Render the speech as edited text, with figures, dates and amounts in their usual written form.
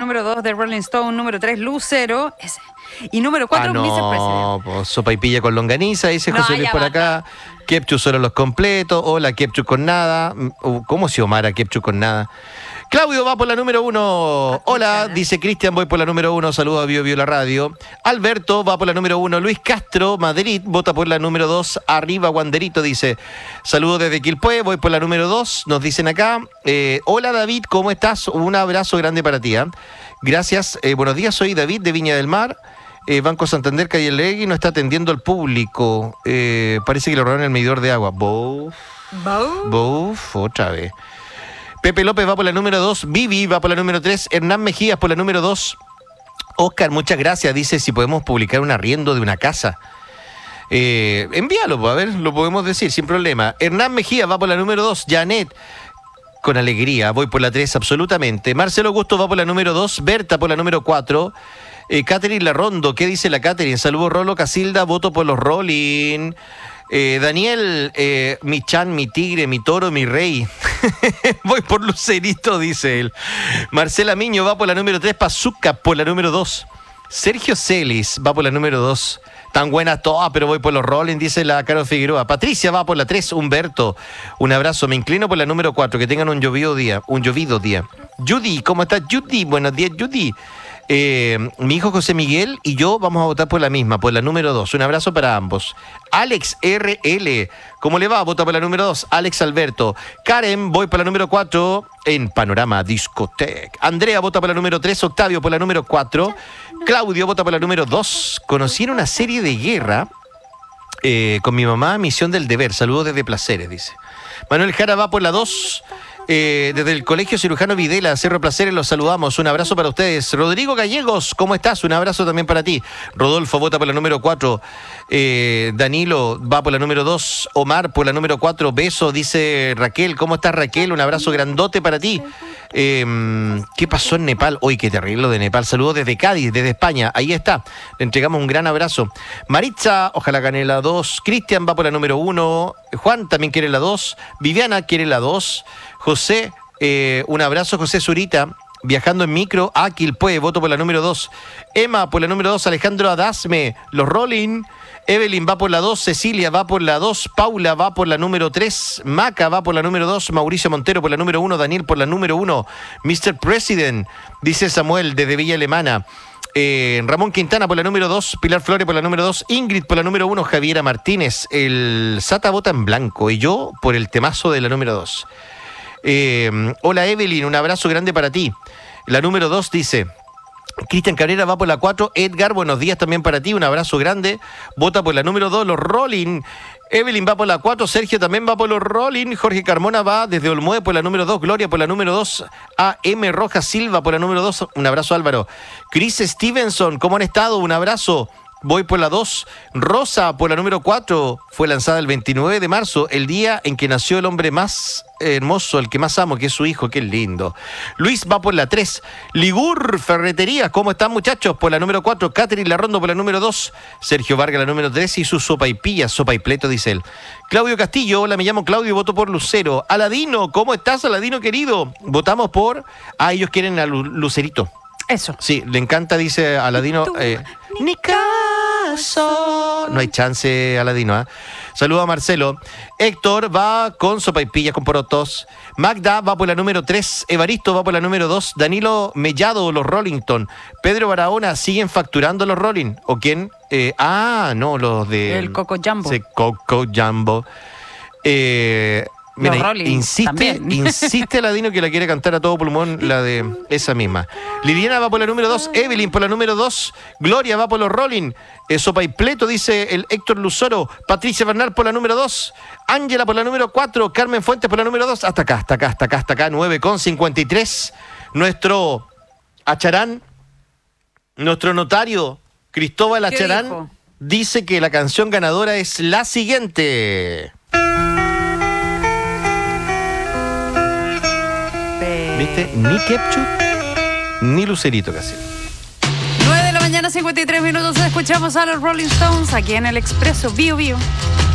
número 2 de Rolling Stone, número 3 Lucero, ese. Y número 4 Mr. President. No, pues sopaipilla con longaniza, dice José Luis por acá. Ketchup solo los completos. Hola, ketchup con nada. ¿Cómo se Omara ketchup con nada? Claudio va por la número 1. Hola, dice Cristian, voy por la número 1. Saludos a Bio Bio la radio. Alberto va por la número 1. Luis Castro, Madrid, vota por la número 2. Arriba, Wanderito, dice. Saludos desde Quilpué, voy por la número 2. Nos dicen acá. Hola, David, ¿cómo estás? Un abrazo grande para ti. Gracias. Buenos días, soy David de Viña del Mar. Banco Santander, calle Legui, no está atendiendo al público. Parece que le robaron el medidor de agua. Bof, otra vez. Pepe López va por la número 2. Vivi va por la número 3. Hernán Mejías por la número 2. Oscar, muchas gracias. Dice si podemos publicar un arriendo de una casa. Envíalo, a ver, lo podemos decir sin problema. Hernán Mejías va por la número 2. Janet, con alegría. Voy por la 3, absolutamente. Marcelo Augusto va por la número 2. Berta por la número 4. Catherine Larrondo, ¿qué dice la Catherine? Saludos, Rolo Casilda, voto por los Rolling. Daniel, mi chan, mi tigre, mi toro, mi rey. Voy por Lucerito, dice él. Marcela Miño va por la número 3, Pazuca por la número 2. Sergio Celis va por la número 2. Tan buenas todas, pero voy por los Rolling, dice la Caro Figueroa. Patricia va por la 3, Humberto. Un abrazo, me inclino por la número 4. Que tengan un llovido día. Judy, ¿cómo estás, Judy? Buenos días, Judy. Mi hijo José Miguel y yo vamos a votar por la misma, por la número 2. Un abrazo para ambos. Alex RL, ¿cómo le va? Vota por la número 2. Alex Alberto. Karen, voy por la número 4 en Panorama Discotec. Andrea vota por la número 3. Octavio por la número 4. Claudio vota por la número 2. Conocí en una serie de guerra con mi mamá, Misión del Deber. Saludos desde Placeres, dice. Manuel Jara va por la 2. Desde el Colegio Cirujano Videla, Cerro Placeres, los saludamos. Un abrazo para ustedes. Rodrigo Gallegos, ¿cómo estás? Un abrazo también para ti. Rodolfo vota por la número 4. Danilo va por la número 2. Omar por la número 4. Beso, dice Raquel. ¿Cómo estás, Raquel? Un abrazo grandote para ti. ¿Qué pasó en Nepal? Uy, qué terrible lo de Nepal. Saludos desde Cádiz, desde España. Ahí está. Le entregamos un gran abrazo. Maritza, ojalá gane la 2. Cristian va por la número 1. Juan también quiere la 2. Viviana quiere la 2. José, un abrazo, José Zurita, viajando en micro a Quilpué, voto por la número 2. Emma por la número 2, Alejandro Adasme, los Rolling. Evelyn va por la 2, Cecilia va por la 2, Paula va por la número 3, Maca va por la número 2, Mauricio Montero por la número 1, Daniel por la número 1, Mr. President, dice Samuel desde Villa Alemana. Ramón Quintana por la número 2, Pilar Flores por la número 2, Ingrid por la número 1, Javiera Martínez, el Sata vota en blanco y yo por el temazo de la número 2. Hola Evelyn, un abrazo grande para ti. La número 2 dice, Cristian Cabrera va por la 4, Edgar, buenos días también para ti, un abrazo grande. Vota por la número 2, los Rolling. Evelyn va por la 4, Sergio también va por los Rolling, Jorge Carmona va desde Olmué por la número 2, Gloria por la número 2, A.M. Rojas Silva por la número 2, un abrazo Álvaro. Chris Stevenson, ¿cómo han estado? Un abrazo. Voy por la 2. Rosa por la número 4. Fue lanzada el 29 de marzo, el día en que nació el hombre más hermoso, el que más amo, que es su hijo. Qué lindo. Luis va por la 3. Ligur Ferreterías, ¿cómo están, muchachos? Por la número 4. Catherine Larrondo por la número 2. Sergio Vargas la número 3 y su sopa y pilla, sopa y pleto, dice él. Claudio Castillo, hola, me llamo Claudio y voto por Lucero. Aladino, ¿cómo estás, Aladino querido? Votamos por... ellos quieren a Lucerito. Eso. Sí, le encanta, dice Aladino. Ni caso. No hay chance, Aladino. Saludos a Marcelo. Héctor va con sopaipillas con porotos. Magda va por la número 3. Evaristo va por la número 2. Danilo Mellado, los Rollington. Pedro Barahona, ¿siguen facturando los Rolling? ¿O quién? No, los de... El Coco Jumbo. Sí, Coco Jumbo. Mira, insiste Aladino que la quiere cantar a todo pulmón, la de esa misma. Liliana va por la número 2, Evelyn por la número 2, Gloria va por los Rolling, sopa y pleto, dice el Héctor Luzoro, Patricia Bernal por la número 2, Ángela por la número 4, Carmen Fuentes por la número 2, hasta acá, 9:53. Nuestro Acharán, nuestro notario Cristóbal Acharán, dice que la canción ganadora es la siguiente. ¿Viste? Ni ketchup, ni Lucerito casi. 9 de la mañana, 53 minutos. Escuchamos a los Rolling Stones aquí en el Expreso Bio Bio.